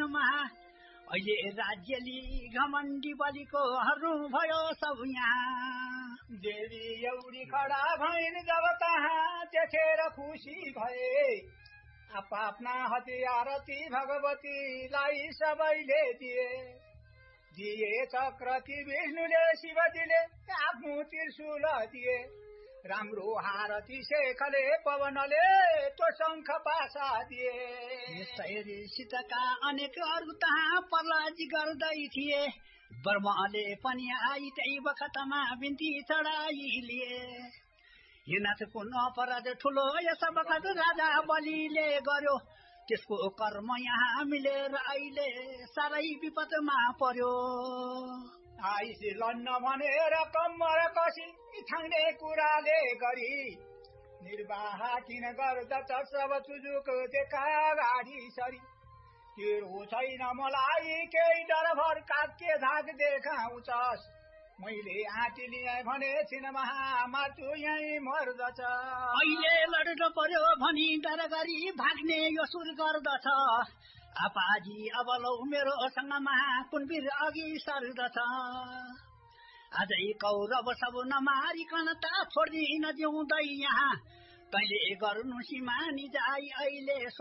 महा अहिले राज्यली घमण्डी बलिको हर्नु भयो सब यहाँ देवी एउटी खडा भइन् जब कहाँ देखेर खुसी भए आफ्ना हतियार ती भगवतीलाई सबैले दिए चक्र ती विष्णुले शिवजीले आफ्नो त्रिशूल दिए राम्रो हारती शेखले पवनले त्यो शङ्ख पासा दिए सीताका अनेक अरू तहाँ प्रहलाद गर्दै थिए ब्रह्मले पनि आई त्यही बखतमा बिन्ती चढाई लिए यो नाचको अपराध ठुलो यस बखत राजा बलिले गर्यो त्यसको कर्म यहाँ मिलेर अहिले साह्रै विपदमा पर्यो आइसी लन्न भनेर कम्मर कसी थाङ्ने कुराले गरी निर्वाह किन गर्दछ सब चुजुक देखा गाडी सरी तेरो छैन मलाई केही डर भर काके धाग देखाउँछस् मैले आँटी लिए भने छिन महामार्छु यही मर्दछ अहिले लड्नु पर्यो भनी डर गरी भाग्ने यो सुर गर्दछ आपाजी अब लौ मेरो सँगमा कुनवीर अघि सर्दछ अझै कौरव सब नमारिकन त छोड्दिन जिउँदै यहाँ तैले गर्नु सिमानी जाइ अहिले